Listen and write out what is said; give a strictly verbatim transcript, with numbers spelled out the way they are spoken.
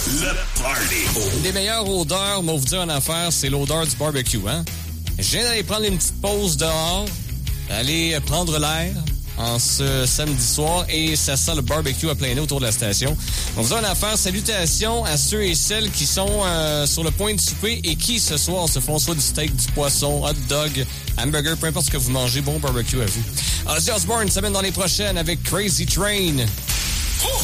Le Party. Une des meilleures odeurs, moi vous dire en affaire, c'est l'odeur du barbecue, hein? Je viens d'aller prendre une petite pause dehors, aller prendre l'air en ce samedi soir et ça sent le barbecue à plein nez autour de la station. On vous dit une affaire, salutations à ceux et celles qui sont euh, sur le point de souper et qui ce soir se font soit du steak, du poisson, hot dog, hamburger, peu importe ce que vous mangez, bon barbecue à vous. Ozzy Osbourne s'amène dans les prochaines avec Crazy Train.